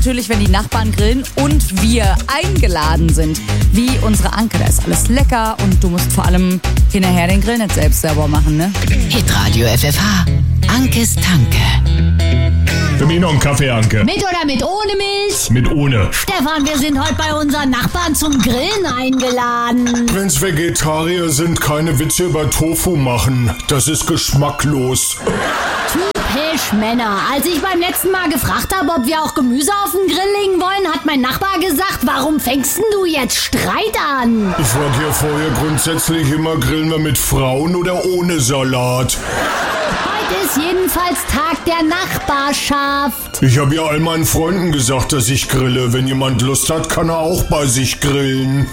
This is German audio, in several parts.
natürlich, wenn die Nachbarn grillen und wir eingeladen sind. Wie unsere Anke, da ist alles lecker und du musst vor allem hinterher den Grill nicht selbst selber machen, ne? Hitradio FFH. Ankes Tanke. Für mich noch einen Kaffee, Anke. Mit oder mit ohne Milch? Mit ohne. Stefan, wir sind heute bei unseren Nachbarn zum Grillen eingeladen. Wenn's Vegetarier sind, keine Witze über Tofu machen. Das ist geschmacklos. Typisch Männer. Als ich beim letzten Mal gefragt habe, ob wir auch Gemüse auf den Grill legen wollen, hat mein Nachbar gesagt, warum fängst denn du jetzt Streit an? Ich frage ja vorher grundsätzlich immer, grillen wir mit Frauen oder ohne Salat? Heute ist jedenfalls Tag der Nachbarschaft. Ich habe ja all meinen Freunden gesagt, dass ich grille. Wenn jemand Lust hat, kann er auch bei sich grillen.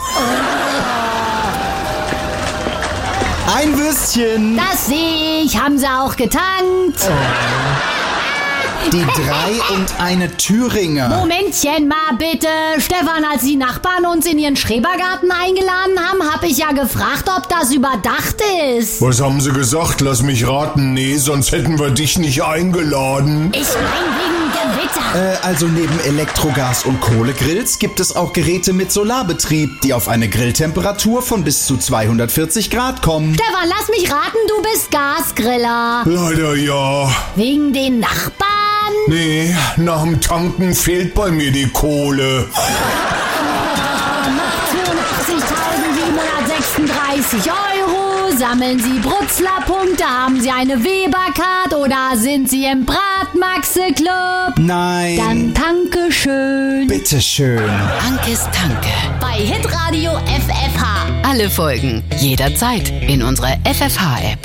Ein Würstchen. Das sehe ich, haben sie auch getankt. Die 3 und eine Thüringer. Momentchen mal bitte. Stefan, als die Nachbarn uns in ihren Schrebergarten eingeladen haben, habe ich ja gefragt, ob das überdacht ist. Was haben sie gesagt? Lass mich raten. Nee, sonst hätten wir dich nicht eingeladen. Ich mein wegen Gewitter. Also neben Elektrogas- und Kohlegrills gibt es auch Geräte mit Solarbetrieb, die auf eine Grilltemperatur von bis zu 240 Grad kommen. Stefan, lass mich raten, du bist Gasgriller. Leider ja. Wegen den Nachbarn? Nee, nach dem Tanken fehlt bei mir die Kohle. Macht 84.736 €. Sammeln Sie Brutzler-Punkte? Haben Sie eine Weber-Card oder sind Sie im Bratmaxe-Club? Nein. Dann danke schön. Bitteschön. Ankes Tanke. Bei Hitradio FFH. Alle Folgen jederzeit in unserer FFH-App.